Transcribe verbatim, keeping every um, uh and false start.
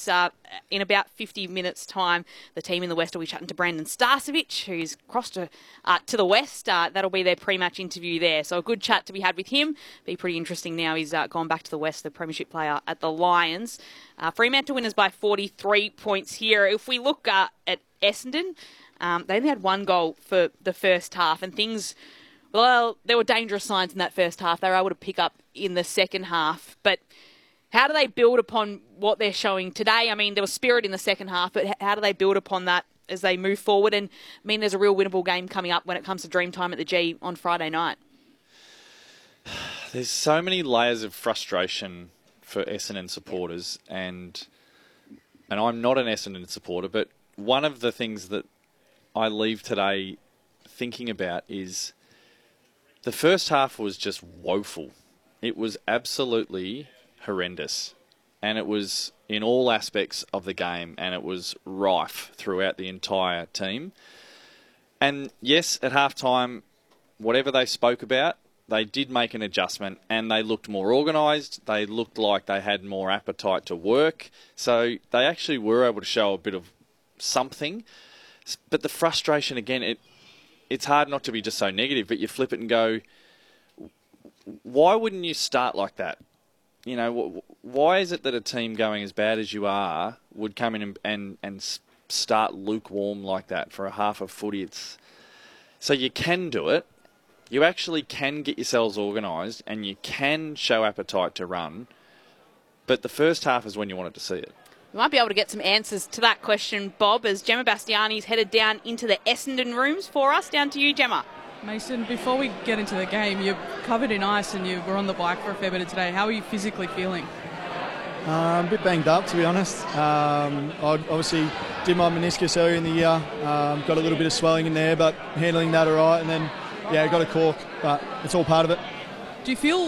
points. Uh, in about fifty minutes' time, the team in the West will be chatting to Brandon Starcevic, who's crossed to, uh, to the West. Uh, that'll be their pre-match interview there. So a good chat to be had with him. Be pretty interesting now. He's uh, gone back to the West, the premiership player at the Lions. Uh, Fremantle winners by forty-three points here. If we look uh, at Essendon, um, they only had one goal for the first half, and things... Well, there were dangerous signs in that first half. They were able to pick up in the second half. But how do they build upon what they're showing today? I mean, there was spirit in the second half, but how do they build upon that as they move forward? And, I mean, there's a real winnable game coming up when it comes to Dreamtime at the G on Friday night. There's so many layers of frustration for Essendon supporters, and and I'm not an Essendon supporter, but one of the things that I leave today thinking about is... the first half was just woeful. It was absolutely horrendous. And it was in all aspects of the game, and it was rife throughout the entire team. And yes, at halftime, whatever they spoke about, they did make an adjustment, and they looked more organised. They looked like they had more appetite to work. So they actually were able to show a bit of something. But the frustration, again, it... it's hard not to be just so negative, but you flip it and go, why wouldn't you start like that? You know, why is it that a team going as bad as you are would come in and, and, and start lukewarm like that for a half of footy? It's, so you can do it. You actually can get yourselves organised, and you can show appetite to run. But the first half is when you wanted to see it. We might be able to get some answers to that question, Bob, as Gemma Bastiani's headed down into the Essendon rooms for us. Down to you, Gemma. Mason, before we get into the game, you're covered in ice and you were on the bike for a fair bit of today. How are you physically feeling? Um, a bit banged up, to be honest. Um, I obviously did my meniscus earlier in the year. Um, got a little bit of swelling in there, but handling that all right. And then, yeah, got a cork, but it's all part of it. Do you feel